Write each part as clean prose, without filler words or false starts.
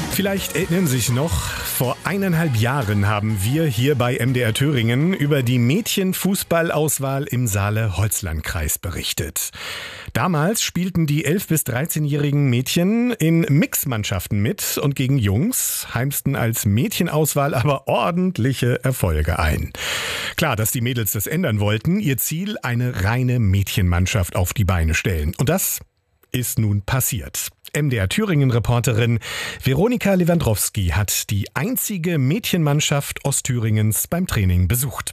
Vielleicht erinnern Sie sich noch, vor 1,5 Jahren haben wir hier bei MDR Thüringen über die Mädchenfußballauswahl im Saale-Holzland-Kreis berichtet. Damals spielten die 11- bis 13-jährigen Mädchen in Mixmannschaften mit und gegen Jungs, heimsten als Mädchenauswahl aber ordentliche Erfolge ein. Klar, dass die Mädels das ändern wollten, ihr Ziel, eine reine Mädchenmannschaft auf die Beine stellen. Und das ist nun passiert. MDR Thüringen-Reporterin Veronika Lewandowski hat die einzige Mädchenmannschaft Ostthüringens beim Training besucht.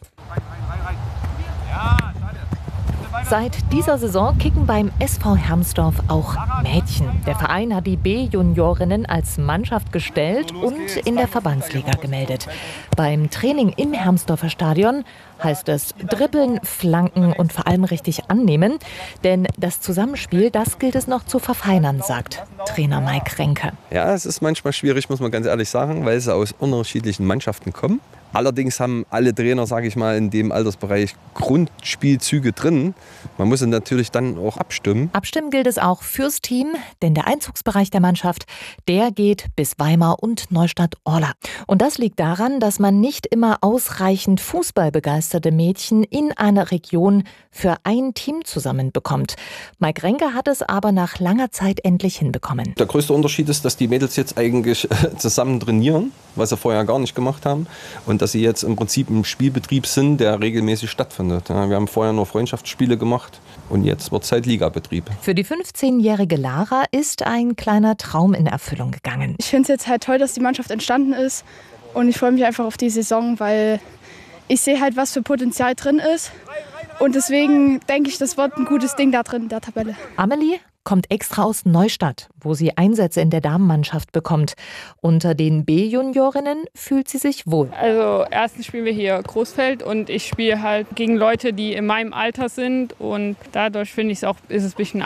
Seit dieser Saison kicken beim SV Hermsdorf auch Mädchen. Der Verein hat die B-Juniorinnen als Mannschaft gestellt und in der Verbandsliga gemeldet. Beim Training im Hermsdorfer Stadion heißt es dribbeln, flanken und vor allem richtig annehmen. Denn das Zusammenspiel, das gilt es noch zu verfeinern, sagt Trainer Mike Renke. Ja, es ist manchmal schwierig, muss man ganz ehrlich sagen, weil sie aus unterschiedlichen Mannschaften kommen. Allerdings haben alle Trainer, sage ich mal, in dem Altersbereich Grundspielzüge drin. Man muss sie natürlich dann auch abstimmen. Abstimmen gilt es auch fürs Team, denn der Einzugsbereich der Mannschaft, der geht bis Weimar und Neustadt-Orla. Und das liegt daran, dass man nicht immer ausreichend fußballbegeisterte Mädchen in einer Region für ein Team zusammenbekommt. Mike Renke hat es aber nach langer Zeit endlich hinbekommen. Der größte Unterschied ist, dass die Mädels jetzt eigentlich zusammen trainieren, was sie vorher gar nicht gemacht haben. Und dass sie jetzt im Prinzip im Spielbetrieb sind, der regelmäßig stattfindet. Ja, wir haben vorher nur Freundschaftsspiele gemacht und jetzt wird es halt Ligabetrieb. Für die 15-jährige Lara ist ein kleiner Traum in Erfüllung gegangen. Ich finde es jetzt halt toll, dass die Mannschaft entstanden ist und ich freue mich einfach auf die Saison, weil ich sehe halt, was für Potenzial drin ist und deswegen denke ich, das wird ein gutes Ding da drin in der Tabelle. Amelie kommt extra aus Neustadt, wo sie Einsätze in der Damenmannschaft bekommt. Unter den B-Juniorinnen fühlt sie sich wohl. Also erstens spielen wir hier Großfeld und ich spiele halt gegen Leute, die in meinem Alter sind und dadurch finde ich ist es ein bisschen